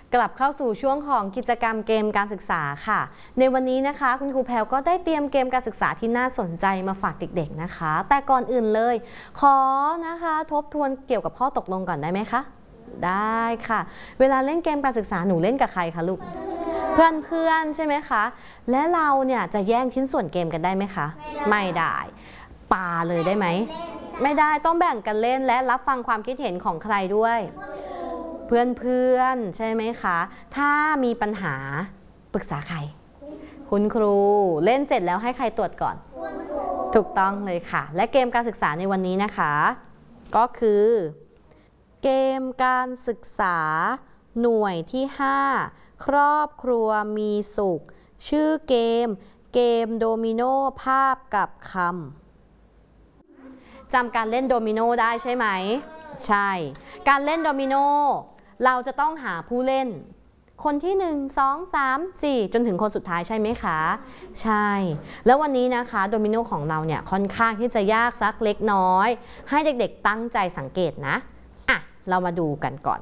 กลับเข้าสู่ช่วงของกิจกรรมเกมการศึกษาค่ะในวันนี้นะคะคุณครูแพรก็ได้เตรียมเกมการศึกษาที่น่าสนใจมาฝากเด็กๆนะคะแต่ก่อนอื่นเลยขอนะคะทบทวนเกี่ยวกับข้อตกลงก่อนได้ไหมคะได้ค่ะเวลาเล่นเกมการศึกษาหนูเล่นกับใครคะลูกเพื่อนใช่ไหมคะและเราเนี่ยจะแย่งชิ้นส่วนเกมกันได้ไหมคะไม่ได้ปาเลยได้ไหมไม่ได้ต้องแบ่งกันเล่นและรับฟังความคิดเห็นของใครด้วยเพื่อนใช่ไหมคะถ้ามีปัญหาปรึกษาใครคุณครูเล่นเสร็จแล้วให้ใครตรวจก่อนถูกต้องเลยค่ะและเกมการศึกษาในวันนี้นะคะก็คือเกมการศึกษาหน่วยที่5ครอบครัวมีสุขชื่อเกมโดมิโนภาพกับคำจำการเล่นโดมิโนได้ใช่ไหมใช่การเล่นโดมิโนเราจะต้องหาผู้เล่นคนที่1 2 3 4จนถึงคนสุดท้ายใช่ไหมคะใช่แล้ววันนี้นะคะโดมิโนของเราเนี่ยค่อนข้างที่จะยากสักเล็กน้อยให้เด็กๆตั้งใจสังเกตนะเรามาดูกันก่อน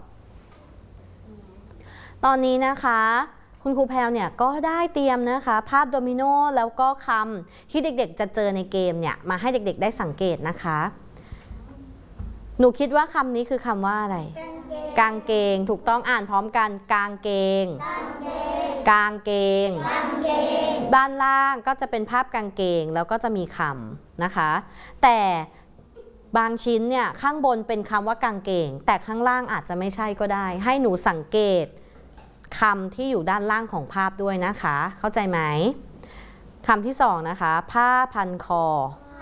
ตอนนี้นะคะคุณครูแพรวเนี่ยก็ได้เตรียมนะคะภาพโดมิโนแล้วก็คำที่เด็กๆจะเจอในเกมเนี่ยมาให้เด็กๆได้สังเกตนะคะหนูคิดว่าคำนี้คือคำว่าอะไรกางเกงถูกต้องอ่านพร้อมกันกางเกงกางเกงด้านล่างก็จะเป็นภาพกางเกงแล้วก็จะมีคำนะคะแต่บางชิ้นเนี่ยข้างบนเป็นคำว่ากางเกงแต่ข้างล่างอาจจะไม่ใช่ก็ได้ให้หนูสังเกตคำที่อยู่ด้านล่างของภาพด้วยนะคะเข้าใจไหมคำที่2นะคะผ้าพันคอ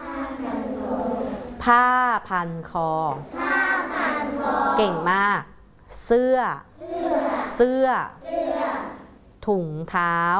ผ้าพันคอเก่งมากเสื้อถุงเท้า